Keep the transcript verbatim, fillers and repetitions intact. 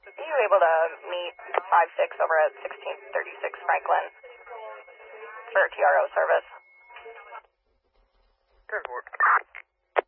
Are you able to meet five six over at sixteen thirty-six Franklin for T R O service?